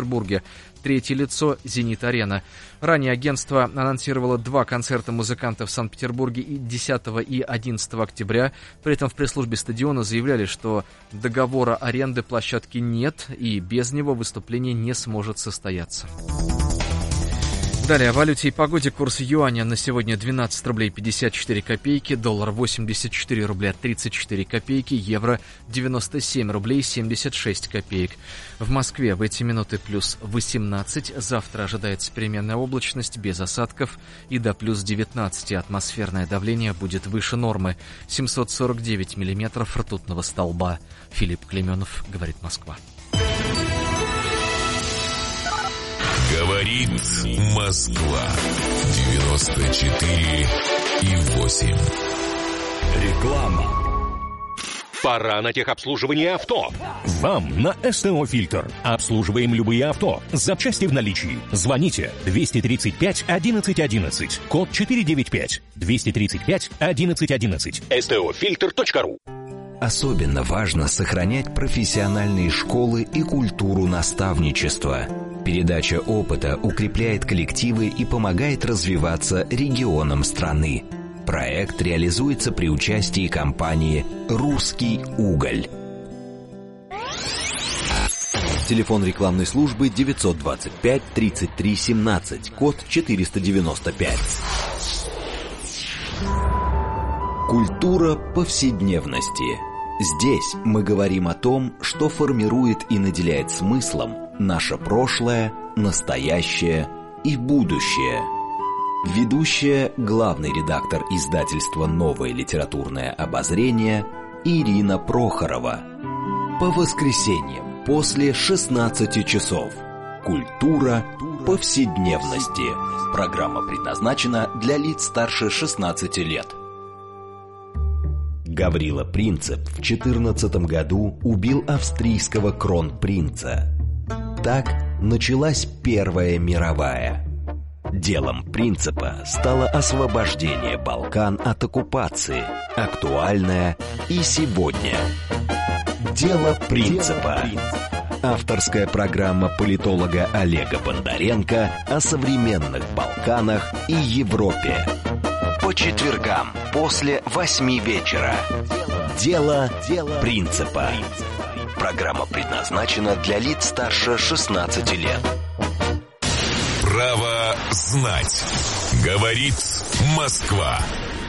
Санкт-Петербурге. Третье лицо – «Зенит-Арена». Ранее агентство анонсировало 2 концерта музыкантов в Санкт-Петербурге и 10 и 11 октября. При этом в пресс-службе стадиона заявляли, что договора аренды площадки нет, и без него выступление не сможет состояться. Далее о валюте и погоде. Курс юаня на сегодня 12 рублей 54 копейки, доллар 84 рубля 34 копейки, евро 97 рублей 76 копеек. В Москве в эти минуты плюс 18, завтра ожидается переменная облачность без осадков и до плюс 19. Атмосферное давление будет выше нормы 749 миллиметров ртутного столба. Филипп Клеменов, говорит Москва. Говорит Москва 94,8. Реклама. Пора на техобслуживание авто. Вам на СТО «Фильтр». Обслуживаем любые авто. Запчасти в наличии. Звоните 235 11 11. Код 495. 235 11 11. STOFilter.ru. Особенно важно сохранять профессиональные школы и культуру наставничества. Передача опыта укрепляет коллективы и помогает развиваться регионам страны. Проект реализуется при участии компании «Русский уголь». Телефон рекламной службы 925 33 17, код 495. Культура повседневности. Здесь мы говорим о том, что формирует и наделяет смыслом наше прошлое, настоящее и будущее. Ведущая, главный редактор издательства «Новое литературное обозрение» Ирина Прохорова. По воскресеньям после 16 часов. Культура повседневности. Программа предназначена для лиц старше 16 лет. Гаврила Принцип в 14 году убил австрийского кронпринца. Так началась Первая мировая. Делом Принципа стало освобождение Балкан от оккупации, актуальное и сегодня. Дело Принципа. Авторская программа политолога Олега Бондаренко о современных Балканах и Европе. По четвергам после 8 вечера. Дело Принципа. Программа предназначена для лиц старше 16 лет. Право знать. Говорит Москва.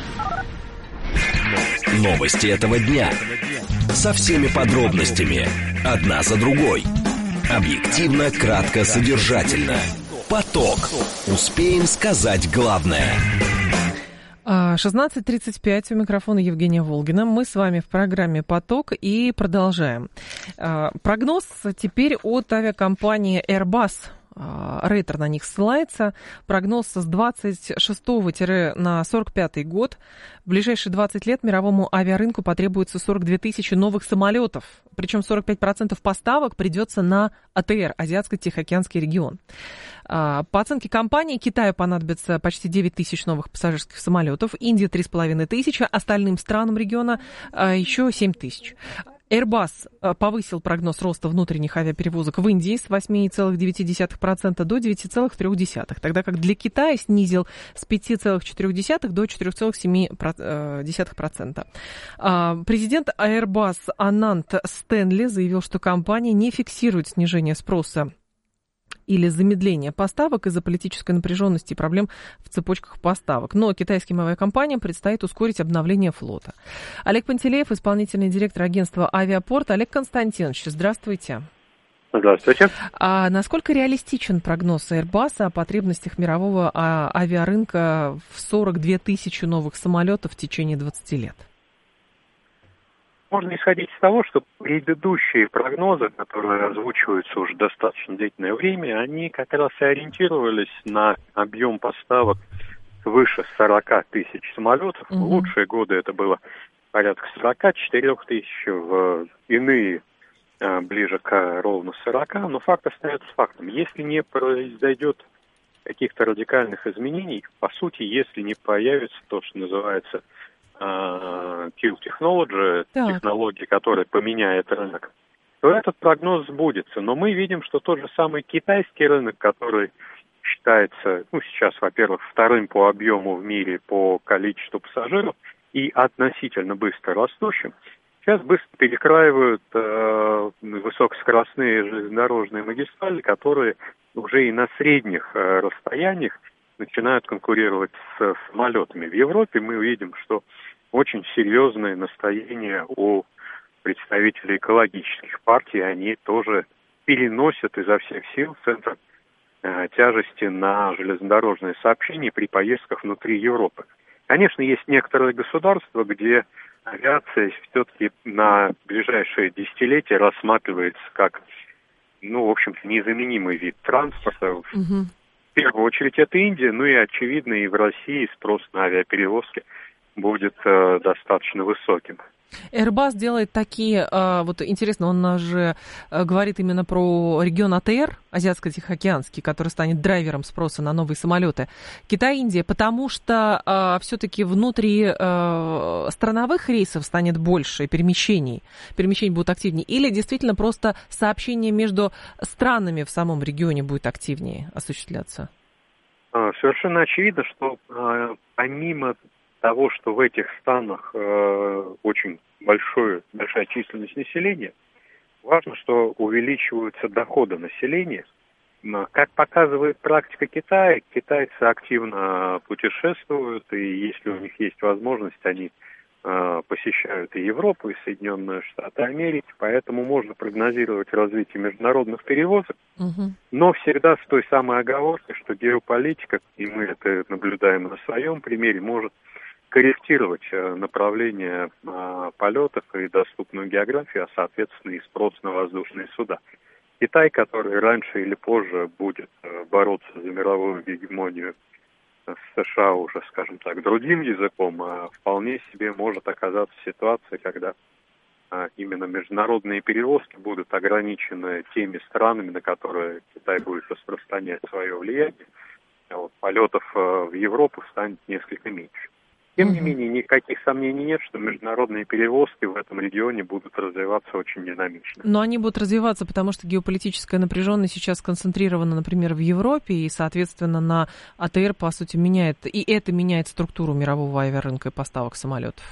Новости этого дня. Со всеми подробностями. Одна за другой. Объективно, кратко, содержательно. Поток. Успеем сказать главное. 16:35, у микрофона Евгения Волгина. Мы с вами в программе «Поток» и продолжаем. Прогноз теперь от авиакомпании Airbus. Рейтер на них ссылается. Прогноз с 26 на 45 год. В ближайшие 20 лет мировому авиарынку потребуется 42 тысячи новых самолетов. Причем 45% поставок придется на АТР, Азиатско-Тихоокеанский регион. По оценке компании, Китаю понадобится почти 9 тысяч новых пассажирских самолетов, Индии 3,5 тысячи, остальным странам региона еще 7 тысяч. Airbus повысил прогноз роста внутренних авиаперевозок в Индии с 8,9% до 9,3%, тогда как для Китая снизил с 5,4% до 4,7%. Президент Airbus Анант Стэнли заявил, что компания не фиксирует снижение спроса или замедление поставок из-за политической напряженности и проблем в цепочках поставок. Но китайским авиакомпаниям предстоит ускорить обновление флота. Олег Пантелеев, исполнительный директор агентства «Авиапорт». Олег Константинович, здравствуйте. Здравствуйте. Насколько реалистичен прогноз Airbus о потребностях мирового авиарынка в 42 тысячи новых самолетов в течение 20 лет? Можно исходить из того, что предыдущие прогнозы, которые озвучиваются уже достаточно длительное время, они как раз и ориентировались на объем поставок свыше 40 тысяч самолетов. В лучшие годы это было порядка 44 тысяч, в иные ближе к ровно 40, но факт остается фактом. Если не произойдет каких-то радикальных изменений, по сути, если не появится то, что называется Kill Technology, технология, которая поменяет рынок, то этот прогноз сбудется. Но мы видим, что тот же самый китайский рынок, который считается, сейчас, во-первых, вторым по объему в мире по количеству пассажиров и относительно быстро растущим, сейчас быстро перекраивают высокоскоростные железнодорожные магистрали, которые уже и на средних расстояниях начинают конкурировать с самолетами. В Европе мы увидим, что очень серьезное настроение у представителей экологических партий, они тоже переносят изо всех сил центр тяжести на железнодорожные сообщения при поездках внутри Европы. Конечно, есть некоторые государства, где авиация все-таки на ближайшие десятилетия рассматривается как, в общем-то, незаменимый вид транспорта. В первую очередь это Индия, и, очевидно, и в России спрос на авиаперевозки будет достаточно высоким. Airbus делает такие, интересно, он же говорит именно про регион АТР, Азиатско-Тихоокеанский, который станет драйвером спроса на новые самолеты. Китай, Индия, потому что все-таки внутри страновых рейсов станет больше перемещений будут активнее, или действительно просто сообщение между странами в самом регионе будет активнее осуществляться? Совершенно очевидно, что помимо того, что в этих странах очень большая численность населения, важно, что увеличиваются доходы населения. Как показывает практика Китая, китайцы активно путешествуют, и если у них есть возможность, они посещают и Европу, и Соединенные Штаты Америки, поэтому можно прогнозировать развитие международных перевозок, но всегда с той самой оговоркой, что геополитика, и мы это наблюдаем на своем примере, может корректировать направление полетов и доступную географию, а соответственно и спрос на воздушные суда. Китай, который раньше или позже будет бороться за мировую гегемонию с США уже, скажем так, другим языком, вполне себе может оказаться в ситуации, когда именно международные перевозки будут ограничены теми странами, на которые Китай будет распространять свое влияние, а полетов в Европу станет несколько меньше. Тем не менее, никаких сомнений нет, что международные перевозки в этом регионе будут развиваться очень динамично. Но они будут развиваться, потому что геополитическая напряженность сейчас сконцентрирована, например, в Европе, и, соответственно, на АТР, по сути, это меняет структуру мирового авиарынка и поставок самолетов.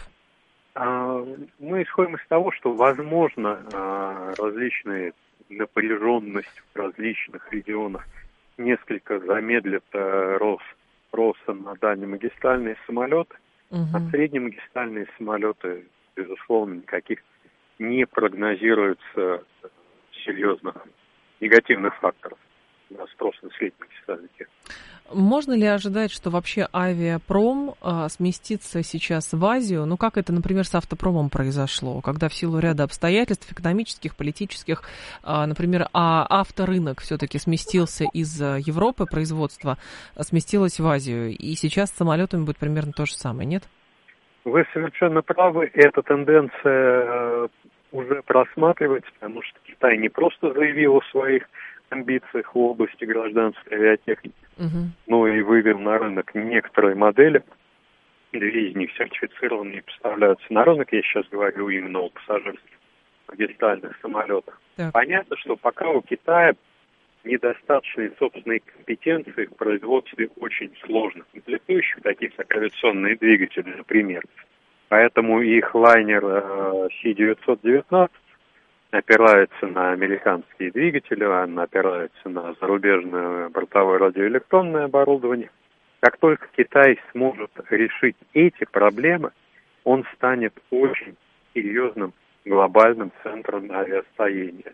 Мы исходим из того, что, возможно, различные напряженность в различных регионах несколько замедлит рост спроса на дальнемагистральные самолеты. А среднемагистральные самолеты, безусловно, никаких не прогнозируется серьезных негативных факторов на спрос на среднемагистральные техники. Можно ли ожидать, что вообще авиапром сместится сейчас в Азию? Как это, например, с автопромом произошло, когда в силу ряда обстоятельств экономических, политических, например, авторынок все-таки сместился из Европы, производства сместилось в Азию, и сейчас с самолетами будет примерно то же самое, нет? Вы совершенно правы, эта тенденция уже просматривается, потому что Китай не просто заявил о своих амбициях в области гражданской авиатехники, но и вывел на рынок некоторые модели. Две из них сертифицированные поставляются на рынок. Я сейчас говорю именно о пассажирских магистральных самолетах. Так. Понятно, что пока у Китая недостаточные собственные компетенции в производстве очень сложных комплектующих, таких как авиационные двигатели, например. Поэтому их лайнер C-919 опирается на американские двигатели, он опирается на зарубежное бортовое радиоэлектронное оборудование. Как только Китай сможет решить эти проблемы, он станет очень серьезным глобальным центром авиастроения.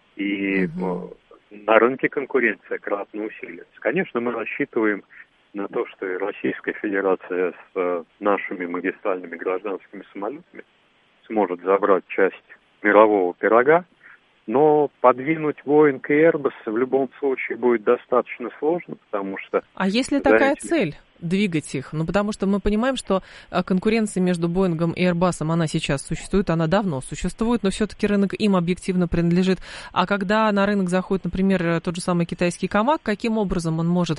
И на рынке конкуренция кратно усилится. Конечно, мы рассчитываем на то, что и Российская Федерация с нашими магистральными гражданскими самолетами сможет забрать часть мирового пирога, но подвинуть Boeing и Airbus в любом случае будет достаточно сложно, потому что... А если такая цель, двигать их? Потому что мы понимаем, что конкуренция между Boeing и Airbus, она сейчас существует, она давно существует, но все-таки рынок им объективно принадлежит. А когда на рынок заходит, например, тот же самый китайский Камак, каким образом он может,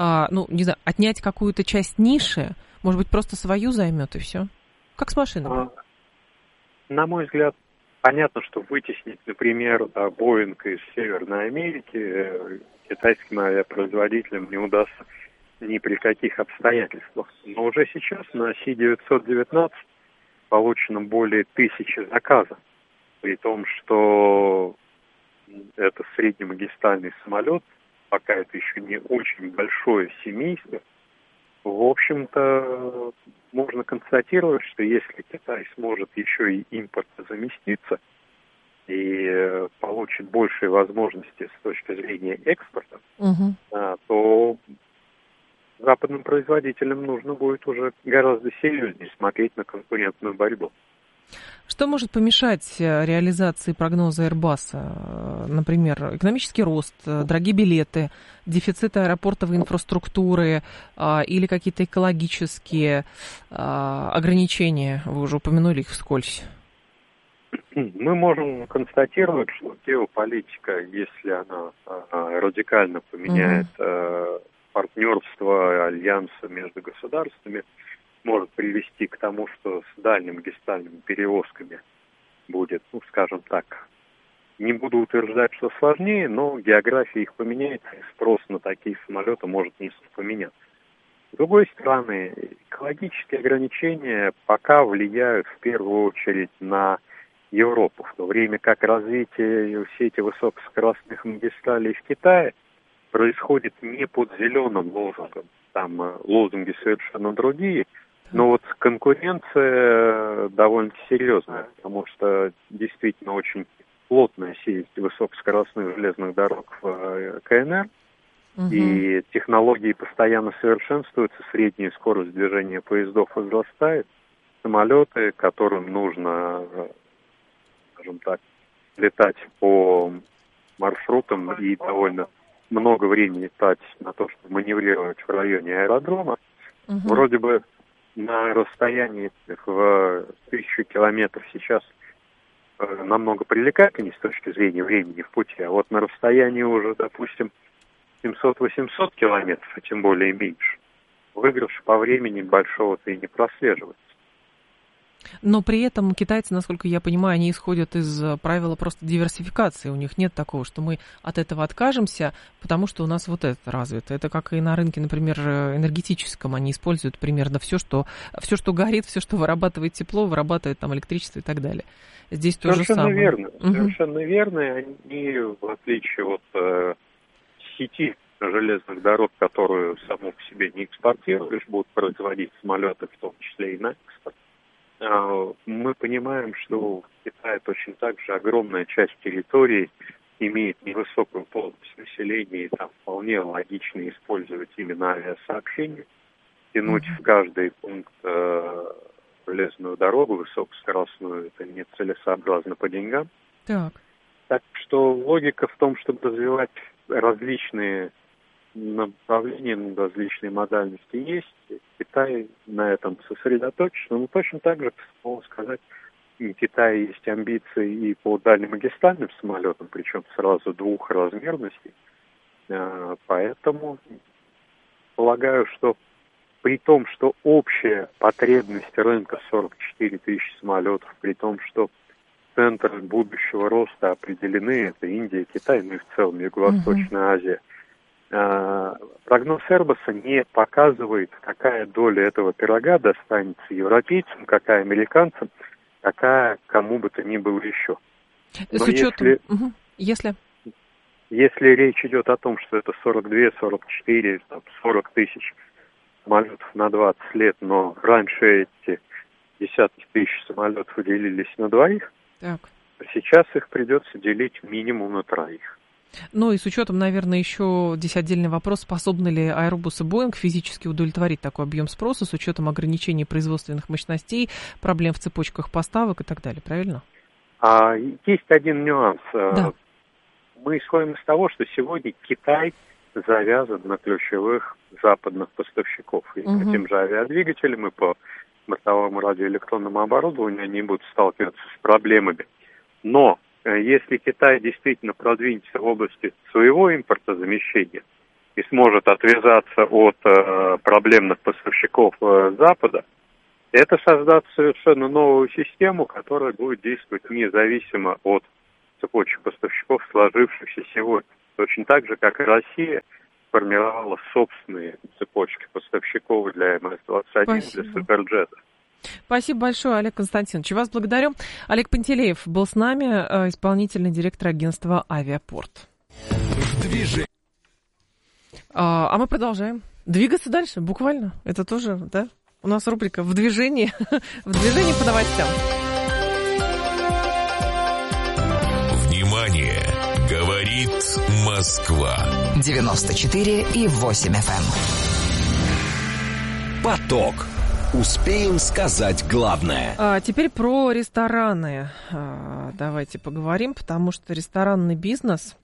отнять какую-то часть ниши, может быть, просто свою займет и все? Как с машинами? На мой взгляд, понятно, что вытеснить, например, Боинг из Северной Америки китайским авиапроизводителям не удастся ни при каких обстоятельствах. Но уже сейчас на Си-919 получено более 1000 заказов, при том, что это среднемагистральный самолет, пока это еще не очень большое семейство. В общем-то, можно констатировать, что если Китай сможет еще и импортозаместиться и получит большие возможности с точки зрения экспорта, то западным производителям нужно будет уже гораздо серьезнее смотреть на конкурентную борьбу. Что может помешать реализации прогноза Airbus? Например, экономический рост, дорогие билеты, дефицит аэропортовой инфраструктуры или какие-то экологические ограничения? Вы уже упомянули их вскользь. Мы можем констатировать, что геополитика, если она радикально поменяет партнерство, альянсы между государствами, может привести к тому, что с дальними магистральными перевозками будет, скажем так, не буду утверждать, что сложнее, но география их поменяется, и спрос на такие самолеты может не поменяться. С другой стороны, экологические ограничения пока влияют в первую очередь на Европу, в то время как развитие сети высокоскоростных магистралей в Китае происходит не под зеленым лозунгом, там лозунги совершенно другие, но вот конкуренция довольно серьезная, потому что действительно очень плотная сеть высокоскоростных железных дорог в КНР, и технологии постоянно совершенствуются, средняя скорость движения поездов возрастает, самолеты, которым нужно, скажем так, летать по маршрутам и довольно много времени тратить на то, чтобы маневрировать в районе аэродрома, вроде бы на расстоянии в 1000 километров сейчас намного привлекательнее с точки зрения времени в пути, а вот на расстоянии уже, допустим, 700-800 километров, а тем более меньше, выигрыш по времени большого-то и не прослеживается. Но при этом китайцы, насколько я понимаю, они исходят из правила просто диверсификации. У них нет такого, что мы от этого откажемся, потому что у нас вот это развито. Это как и на рынке, например, энергетическом. Они используют примерно все, что горит, все, что вырабатывает тепло, вырабатывает там электричество и так далее. Здесь то же самое. Верно. Совершенно верно. Они, в отличие от сети железных дорог, которую саму по себе не экспортируешь, будут производить самолеты, в том числе и на экспорт. Мы понимаем, что в Китае точно так же огромная часть территории имеет невысокую плотность населения, и там вполне логично использовать именно авиасообщение, тянуть в каждый пункт железную дорогу высокоскоростную, это нецелесообразно по деньгам. Так что логика в том, чтобы развивать различные направления, различные модальности есть. Китай на этом сосредоточен. Но точно так же, можно сказать, у Китая есть амбиции и по дальнемагистральным самолетам, причем сразу двух размерностей. Поэтому полагаю, что при том, что общая потребность рынка 44 тысячи самолетов, при том, что центры будущего роста определены, это Индия, Китай, ну и в целом Юго-Восточная Азия, прогноз Airbus не показывает, какая доля этого пирога достанется европейцам, какая американцам, какая кому бы то ни было еще. Но с учетом... Если речь идет о том, что это 42, 44, 40 тысяч самолетов на 20 лет, но раньше эти десятки тысяч самолетов делились на двоих, то сейчас их придется делить минимум на троих. Ну и с учетом, наверное, еще здесь отдельный вопрос, способны ли Airbus и Boeing физически удовлетворить такой объем спроса с учетом ограничений производственных мощностей, проблем в цепочках поставок и так далее, правильно? Есть один нюанс. Да. Мы исходим из того, что сегодня Китай завязан на ключевых западных поставщиков. И по тем же авиадвигателям, и по бортовому радиоэлектронному оборудованию они будут сталкиваться с проблемами. Но если Китай действительно продвинется в области своего импортозамещения и сможет отвязаться от проблемных поставщиков Запада, это создать совершенно новую систему, которая будет действовать независимо от цепочек поставщиков, сложившихся сегодня. Точно так же, как и Россия формировала собственные цепочки поставщиков для МС-21, для суперджета. Спасибо большое, Олег Константинович. Вас благодарю. Олег Пантелеев был с нами, исполнительный директор агентства «Авиапорт». А мы продолжаем. Двигаться дальше, буквально. Это тоже, да? У нас рубрика «В движении». В движении по новостям. Внимание! Говорит Москва. 94,8 FM. Поток. Успеем сказать главное. Теперь про рестораны давайте поговорим, потому что ресторанный бизнес,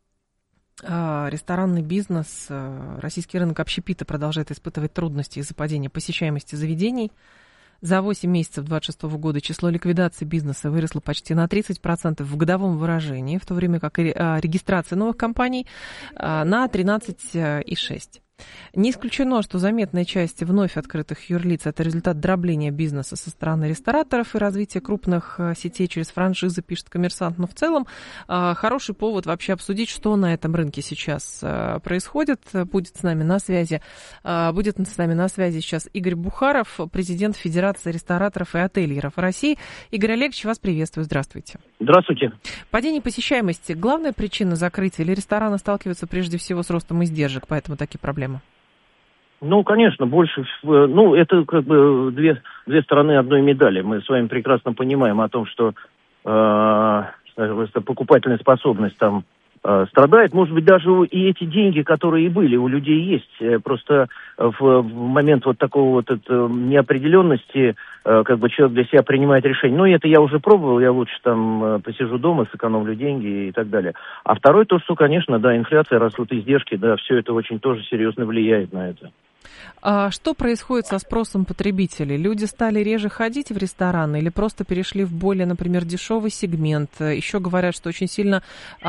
российский рынок общепита продолжает испытывать трудности из-за падения посещаемости заведений. За 8 месяцев 2026 года число ликвидаций бизнеса выросло почти на 30% в годовом выражении, в то время как регистрация новых компаний на 13,6%. Не исключено, что заметная часть вновь открытых юрлиц – это результат дробления бизнеса со стороны рестораторов и развития крупных сетей через франшизы, пишет «Коммерсант». Но в целом хороший повод вообще обсудить, что на этом рынке сейчас происходит. Будет с нами на связи сейчас Игорь Бухаров, президент Федерации рестораторов и ательеров России. Игорь Олегович, вас приветствую. Здравствуйте. Здравствуйте. Падение посещаемости – главная причина закрытия или рестораны сталкиваются прежде всего с ростом издержек, поэтому такие проблемы? Ну, конечно, больше... Ну, это как бы две стороны одной медали. Мы с вами прекрасно понимаем о том, что покупательная способность там страдает. Может быть, даже и эти деньги, которые и были, у людей есть. Просто в момент вот такого вот неопределенности как бы человек для себя принимает решение. Ну, это я уже пробовал, я лучше там посижу дома, сэкономлю деньги и так далее. А второе то, что, конечно, да, инфляция, растут издержки, да, все это очень тоже серьезно влияет на это. А что происходит со спросом потребителей? Люди стали реже ходить в рестораны или просто перешли в более, например, дешевый сегмент? Еще говорят, что очень сильно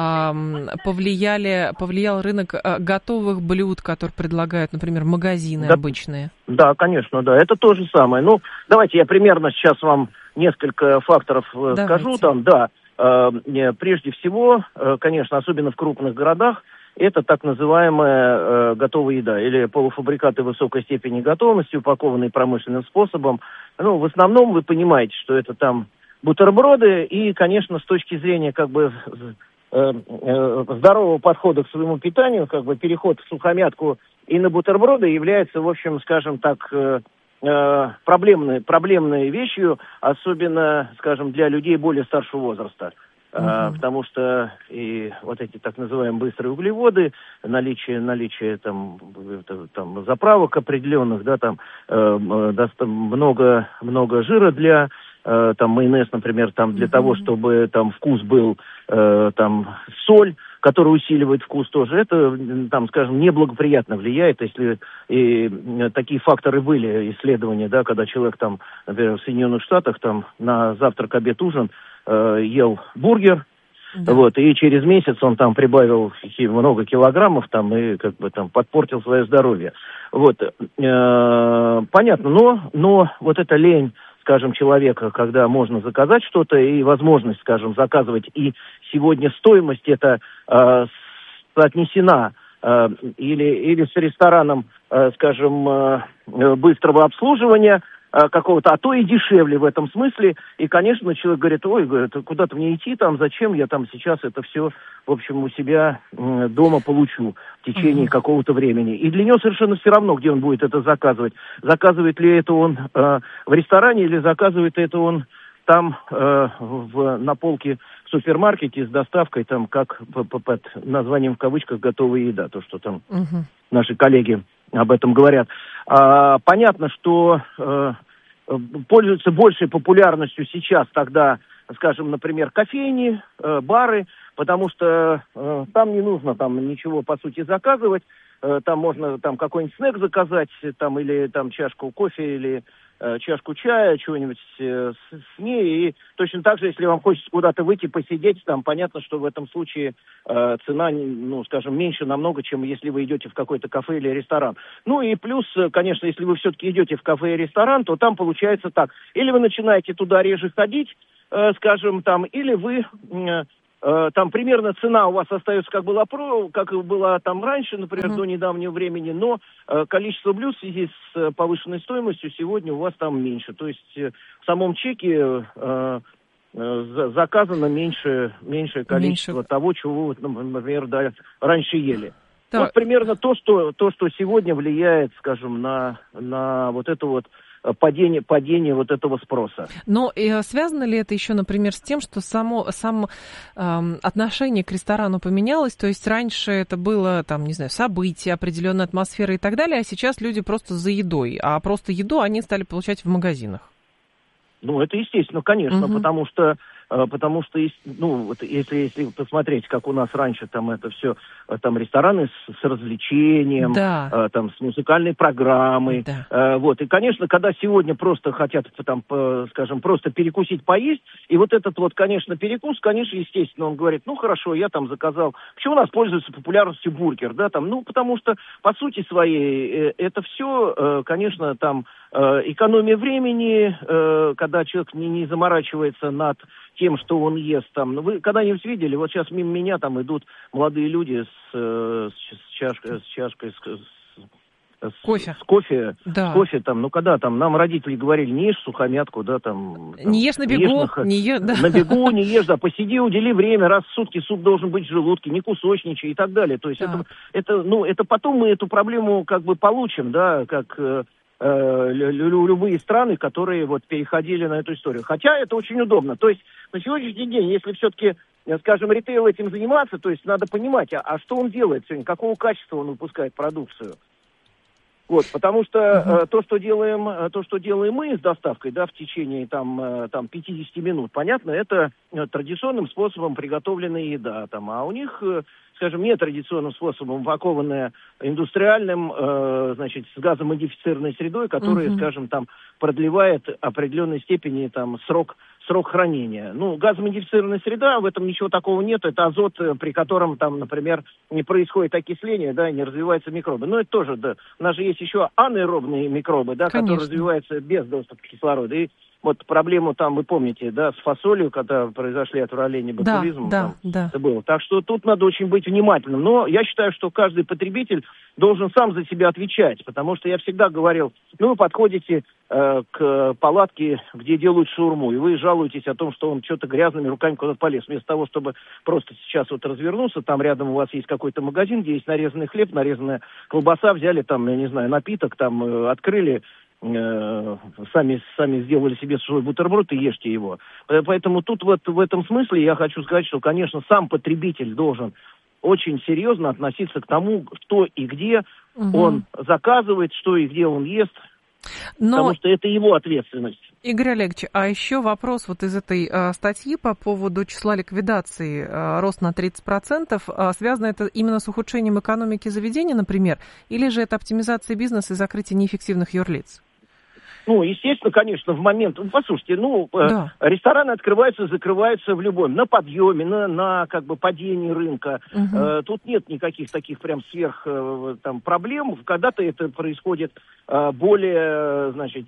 повлиял рынок готовых блюд, которые предлагают, например, магазины обычные. Да, конечно, да. Это то же самое. Ну, давайте я примерно сейчас вам несколько факторов скажу. Там, да, прежде всего, конечно, особенно в крупных городах, это так называемая готовая еда или полуфабрикаты высокой степени готовности, упакованные промышленным способом. Ну, в основном вы понимаете, что это там бутерброды и, конечно, с точки зрения как бы здорового подхода к своему питанию, как бы переход в сухомятку и на бутерброды является, в общем, скажем так, проблемной вещью, особенно, скажем, для людей более старшего возраста. Потому что и вот эти так называемые быстрые углеводы, наличие там заправок определенных, да, там много жира для там майонез, например, там для того, чтобы там вкус был, там соль, которая усиливает вкус тоже, это там, скажем, неблагоприятно влияет, если и такие факторы были, исследования, да, когда человек там, например, в Соединенных Штатах там на завтрак, обед, ужин ел бургер, да. Вот, и через месяц он там прибавил много килограммов там и как бы там подпортил свое здоровье. Вот, понятно, но вот эта лень, скажем, человека, когда можно заказать что-то и возможность, скажем, заказывать, и сегодня стоимость это соотнесена или с рестораном, скажем, быстрого обслуживания какого-то, а то и дешевле в этом смысле. И, конечно, человек говорит, куда-то мне идти, там, зачем я там сейчас это все, в общем, у себя дома получу в течение какого-то времени. И для него совершенно все равно, где он будет это заказывать. Заказывает ли это он в ресторане или заказывает это он там на полке в супермаркете с доставкой, там, как под названием в кавычках «готовая еда», то, что там наши коллеги об этом говорят. Понятно, что пользуются большей популярностью сейчас тогда, скажем, например, кофейни, бары, потому что там не нужно там ничего, по сути, заказывать. Там можно там какой-нибудь снэк заказать, там, или там чашку кофе, или чашку чая, чего-нибудь с ней, и точно так же, если вам хочется куда-то выйти, посидеть, там понятно, что в этом случае цена, ну, скажем, меньше намного, чем если вы идете в какой-то кафе или ресторан. Ну и плюс, конечно, если вы все-таки идете в кафе и ресторан, то там получается так. Или вы начинаете туда реже ходить, скажем, там, или вы... там примерно цена у вас остается, как была там раньше, например, до недавнего времени, но количество блюд в связи с повышенной стоимостью сегодня у вас там меньше. То есть в самом чеке заказано меньшее количество того, чего вы, например, раньше ели. Да. Вот примерно то, что сегодня влияет, скажем, на вот это вот падение вот этого спроса. Но связано ли это еще, например, с тем, что само отношение к ресторану поменялось? То есть раньше это было, там, не знаю, событие, определенная атмосфера и так далее, а сейчас люди просто за едой, а просто еду они стали получать в магазинах. Ну, это естественно, конечно, потому что, ну, вот если посмотреть, как у нас раньше там это все, там рестораны с развлечением, да. Там с музыкальной программой, да. Вот, и, конечно, когда сегодня просто хотят, там, скажем, просто перекусить, поесть, и вот этот вот, конечно, перекус, конечно, естественно, он говорит, ну, хорошо, я там заказал, почему у нас пользуется популярностью бургер, да, там, ну, потому что, по сути своей, это все, конечно, там, экономия времени, когда человек не заморачивается над тем, что он ест там. Ну, вы когда-нибудь видели, вот сейчас мимо меня там идут молодые люди с чашкой кофе. С кофе, да. С кофе там, ну когда там, нам родители говорили, не ешь сухомятку, да, там. Не ешь на бегу, на бегу не ешь, да, посиди, удели время, раз в сутки суп должен быть в желудке, не кусочничай и так далее. То есть это потом мы эту проблему как бы получим, да, как любые страны, которые вот переходили на эту историю. Хотя это очень удобно. То есть на сегодняшний день, если все-таки, скажем, ритейл этим заниматься, то есть надо понимать, а что он делает сегодня, какого качества он выпускает продукцию. Вот, потому что то, что делаем мы с доставкой, да, в течение там 50 минут, понятно, это традиционным способом приготовленная еда, там, а у них, скажем, нетрадиционным способом упакованная индустриальным, значит, с газомодифицированной средой, которая, скажем, там продлевает определенной степени там срок хранения. Ну, газомодифицированная среда, в этом ничего такого нет. Это азот, при котором там, например, не происходит окисление, да, и не развиваются микробы. Но это тоже, да. У нас же есть еще анаэробные микробы, да, конечно, которые развиваются без доступа кислорода. И вот проблему там, вы помните, да, с фасолью, когда произошли отравления ботулизмом, да. Это было. Так что тут надо очень быть внимательным. Но я считаю, что каждый потребитель должен сам за себя отвечать, потому что я всегда говорил, ну, вы подходите к палатке, где делают шаурму, и вы жалуетесь о том, что он что-то грязными руками куда-то полез. Вместо того, чтобы просто сейчас вот развернуться, там рядом у вас есть какой-то магазин, где есть нарезанный хлеб, нарезанная колбаса, взяли там, я не знаю, напиток, там открыли, сами сделали себе свой бутерброд и ешьте его. Поэтому тут вот в этом смысле я хочу сказать, что, конечно, сам потребитель должен очень серьезно относиться к тому, что и где он заказывает, что и где он ест, потому что это его ответственность. Игорь Олегович, а еще вопрос вот из этой статьи по поводу числа ликвидаций, рост на 30%. Связано это именно с ухудшением экономики заведения, например, или же это оптимизация бизнеса и закрытие неэффективных юрлиц? Ну, естественно, конечно, в момент... Послушайте, да. Рестораны открываются, закрываются в любом... На подъеме, на как бы падении рынка. Тут нет никаких таких прям сверх там, проблем. Когда-то это происходит более, значит,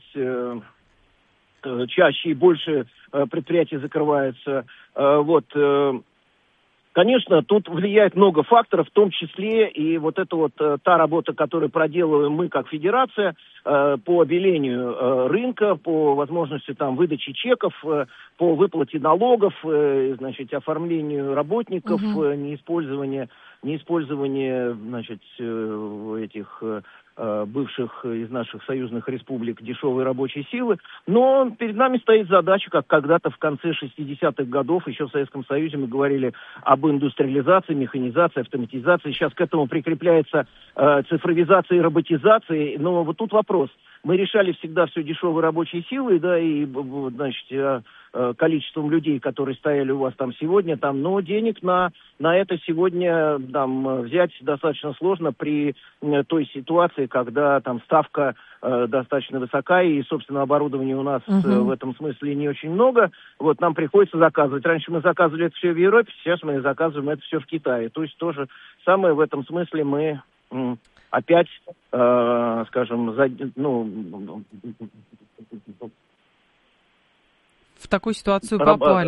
чаще и больше предприятий закрываются. Вот... Конечно, тут влияет много факторов, в том числе и вот эта вот та работа, которую проделываем мы как федерация по обелению рынка, по возможности там выдачи чеков, по выплате налогов, значит, оформлению работников, неиспользование, значит, этих бывших из наших союзных республик дешевой рабочей силы. Но перед нами стоит задача, как когда-то в конце 60-х годов, еще в Советском Союзе мы говорили об индустриализации, механизации, автоматизации. Сейчас к этому прикрепляется цифровизация и роботизация. Но вот тут вопрос. мы решали всегда все дешевой рабочей силой, да, и, значит, количеством людей, которые стояли у вас там сегодня, там, но денег на это сегодня там взять достаточно сложно при той ситуации, когда там ставка достаточно высока, и, собственно, оборудования у нас в этом смысле не очень много. Вот нам приходится заказывать. Раньше мы заказывали это все в Европе, сейчас мы заказываем это все в Китае. То есть то же самое в этом смысле мы опять, скажем, в такую ситуацию попали.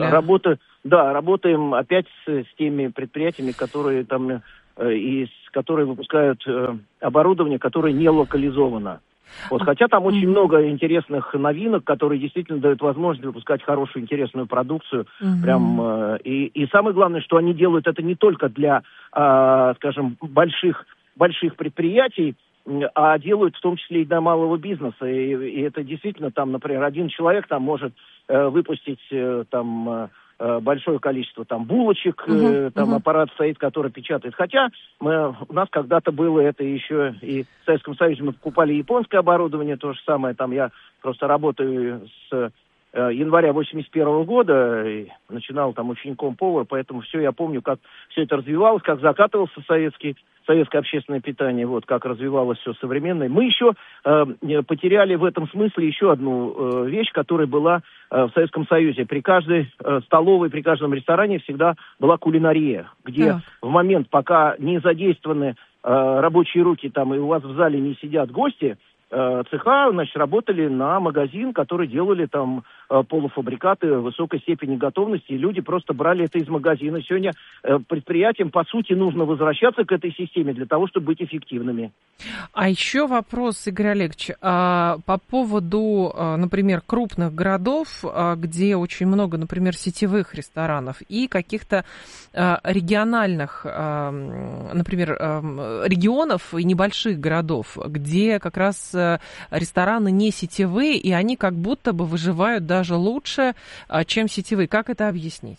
Работаем опять с теми предприятиями, которые там которые выпускают оборудование, которое не локализовано. Вот, хотя там очень много интересных новинок, которые действительно дают возможность выпускать хорошую, интересную продукцию. Прям, и самое главное, что они делают это не только для, скажем, больших предприятий, а делают в том числе и для малого бизнеса. И это действительно там, например, один человек там может выпустить там большое количество там булочек, аппарат стоит, который печатает. Хотя у нас когда-то было это еще и в Советском Союзе, мы покупали японское оборудование, то же самое. Там я просто работаю с января 1981 года, и начинал там учеником повара, поэтому все я помню, как все это развивалось, как закатывался советское общественное питание, вот как развивалось все современное. Мы еще потеряли в этом смысле еще одну вещь, которая была в Советском Союзе. При каждой столовой, при каждом ресторане всегда была кулинария, где в момент, пока не задействованы рабочие руки там, и у вас в зале не сидят гости, цеха, значит, работали на магазин, который делали там полуфабрикаты высокой степени готовности, и люди просто брали это из магазина. Сегодня предприятиям, по сути, нужно возвращаться к этой системе для того, чтобы быть эффективными. А еще вопрос, Игорь Олегович, по поводу, например, крупных городов, где очень много, например, сетевых ресторанов и каких-то региональных, например, регионов и небольших городов, где как раз рестораны не сетевые, и они как будто бы выживают даже лучше, чем сетевые. Как это объяснить?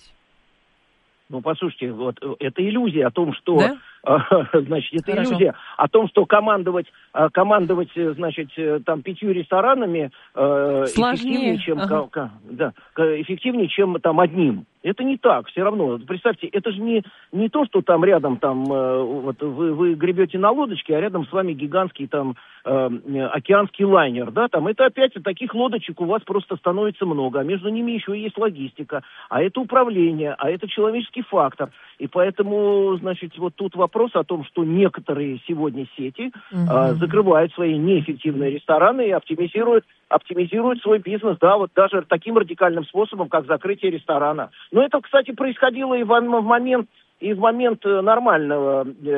Ну, послушайте, вот это иллюзия о том, что... Да? Значит, это иллюзия о том, что командовать, значит, там 5 ресторанами эффективнее, чем, эффективнее, чем там одним. Это не так, все равно. Представьте, это же не то, что там рядом, там, вот вы гребете на лодочке, а рядом с вами гигантский там океанский лайнер, да, там, это опять таких лодочек у вас просто становится много, а между ними еще есть логистика, а это управление, а это человеческий фактор. И поэтому, значит, вот тут вопрос о том, что некоторые сегодня сети закрывают свои неэффективные рестораны и оптимизируют свой бизнес, да, вот даже таким радикальным способом, как закрытие ресторана. Но это, кстати, происходило и в момент нормального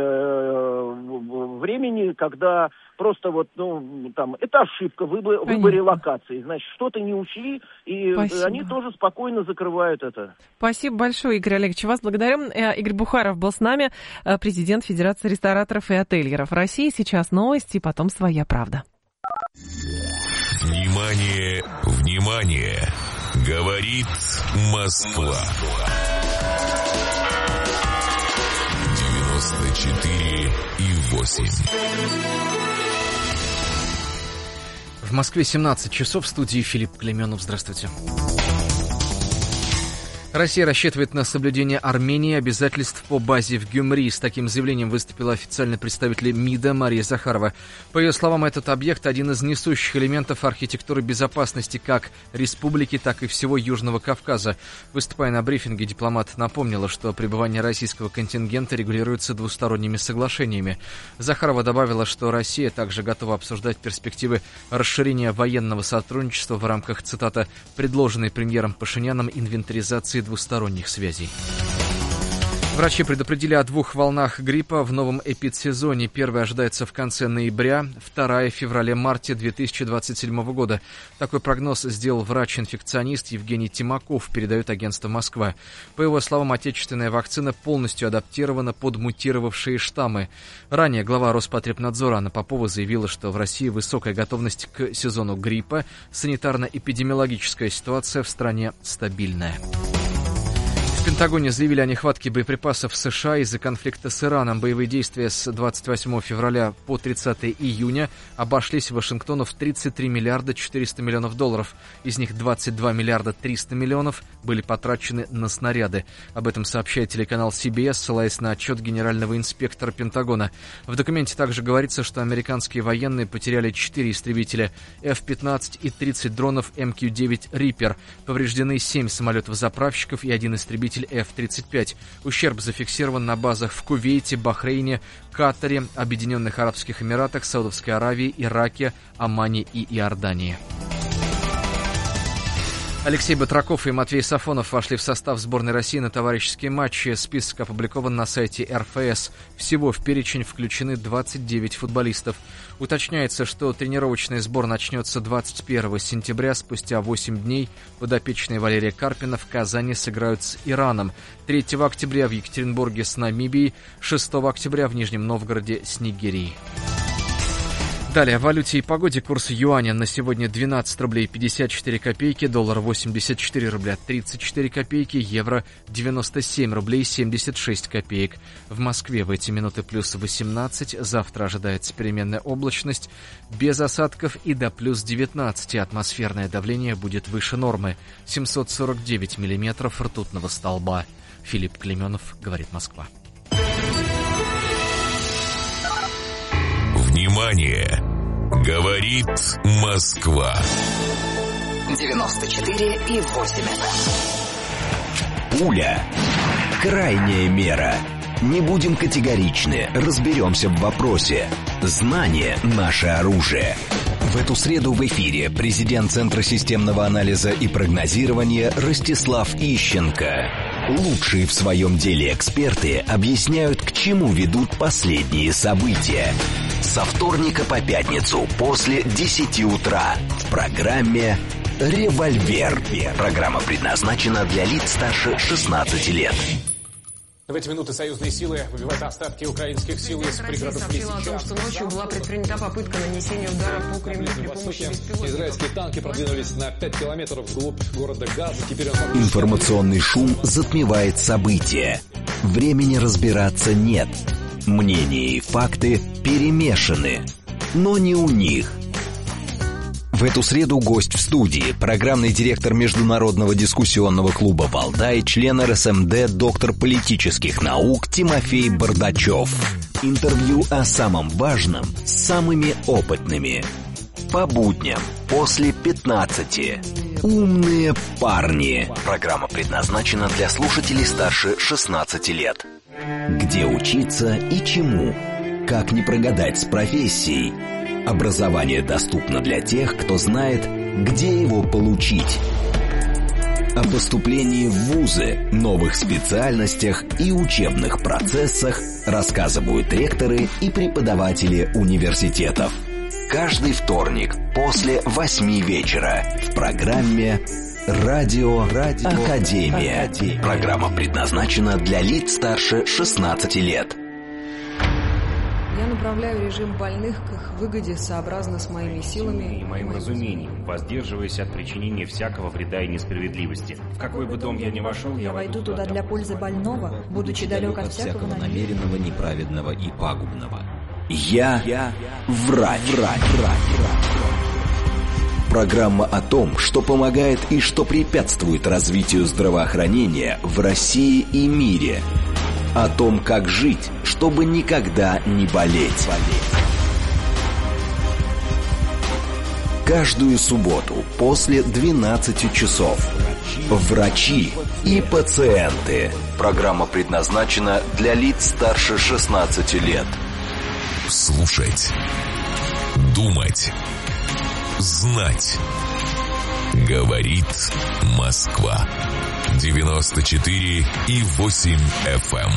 времени, когда просто вот, там, это ошибка в выборе локации. Значит, что-то не учли, и они тоже спокойно закрывают это. Спасибо большое, Игорь Олегович. Вас благодарю. Игорь Бухаров был с нами, президент Федерации рестораторов и отельеров России. Сейчас новости, потом «Своя правда». Внимание, внимание! Говорит Москва. 94,8. В Москве 17 часов, в студии Филипп Клеменов. Здравствуйте. Россия рассчитывает на соблюдение Армении обязательств по базе в Гюмри. С таким заявлением выступила официальный представитель МИДа Мария Захарова. По ее словам, этот объект – один из несущих элементов архитектуры безопасности как республики, так и всего Южного Кавказа. Выступая на брифинге, дипломат напомнила, что пребывание российского контингента регулируется двусторонними соглашениями. Захарова добавила, что Россия также готова обсуждать перспективы расширения военного сотрудничества в рамках, цитата, предложенной премьером Пашиняном инвентаризации двусторонних связей. Врачи предупредили о 2 волнах гриппа в новом эпидсезоне. Первая ожидается в конце ноября, вторая в феврале-марте 2027 года. Такой прогноз сделал врач-инфекционист Евгений Тимаков, передает агентство «Москва». По его словам, отечественная вакцина полностью адаптирована под мутировавшие штаммы. Ранее глава Роспотребнадзора Анна Попова заявила, что в России высокая готовность к сезону гриппа, санитарно-эпидемиологическая ситуация в стране стабильная. В Пентагоне заявили о нехватке боеприпасов в США из-за конфликта с Ираном. Боевые действия с 28 февраля по 30 июня обошлись Вашингтону в 33 миллиарда 400 миллионов долларов. Из них 22 миллиарда 300 миллионов были потрачены на снаряды. Об этом сообщает телеканал CBS, ссылаясь на отчет генерального инспектора Пентагона. В документе также говорится, что американские военные потеряли 4 истребителя F-15 и 30 дронов MQ-9 Reaper. Повреждены 7 самолетов-заправщиков и 1 истребитель F-35. Ущерб зафиксирован на базах в Кувейте, Бахрейне, Катаре, Объединенных Арабских Эмиратах, Саудовской Аравии, Ираке, Омане и Иордании. Алексей Батраков и Матвей Сафонов вошли в состав сборной России на товарищеские матчи. Список опубликован на сайте РФС. Всего в перечень включены 29 футболистов. Уточняется, что тренировочный сбор начнется 21 сентября. Спустя 8 дней подопечные Валерия Карпина в Казани сыграют с Ираном. 3 октября в Екатеринбурге с Намибией. 6 октября в Нижнем Новгороде с Нигерией. Далее о валюте и погоде. Курс юаня на сегодня 12 рублей 54 копейки, доллар 84 рубля 34 копейки, евро 97 рублей 76 копеек. В Москве в эти минуты плюс 18, завтра ожидается переменная облачность, без осадков и до плюс 19. Атмосферное давление будет выше нормы, 749 миллиметров ртутного столба. Филипп Клеменов, говорит Москва. Внимание! Говорит Москва. 94,8. Пуля. Крайняя мера. Не будем категоричны, разберемся в вопросе. Знание – наше оружие. В эту среду в эфире президент Центра системного анализа и прогнозирования Ростислав Ищенко. Лучшие в своем деле эксперты объясняют, к чему ведут последние события. Со вторника по пятницу после 10 утра в программе «Револьвер». Программа предназначена для лиц старше 16 лет. В эти минуты союзные силы выбивают остатки украинских сил из пригородов Лисичанска. Россия сообщила о том, что ночью была предпринята попытка нанесения удара по Кремлю при помощи беспилотников. Израильские танки продвинулись на 5 километров вглубь города Газа. Теперь Информационный шум затмевает события. Времени разбираться нет. Мнения и факты перемешаны. Но не у них. В эту среду гость в студии, программный директор Международного дискуссионного клуба «Валдай», член РСМД, доктор политических наук Тимофей Бардачев. Интервью о самом важном с самыми опытными. По будням после 15. Умные парни. Программа предназначена для слушателей старше 16 лет. Где учиться и чему? Как не прогадать с профессией? Образование доступно для тех, кто знает, где его получить. О поступлении в вузы, новых специальностях и учебных процессах рассказывают ректоры и преподаватели университетов. Каждый вторник после 8 вечера в программе «Радио Академия». Программа предназначена для лиц старше 16 лет. Я направляю режим больных к их выгоде сообразно с моими силами и моим разумением, воздерживаясь от причинения всякого вреда и несправедливости. В какой бы дом я ни вошел, я войду туда для пользы больного, будучи далек от всякого намеренного, неправедного и пагубного. Я врач. Программа о том, что помогает и что препятствует развитию здравоохранения в России и мире. О том, как жить, чтобы никогда не болеть. Каждую субботу после 12 часов. Врачи и пациенты. Программа предназначена для лиц старше 16 лет. Слушать. Думать. Знать. Говорит Москва. 94,8 FM.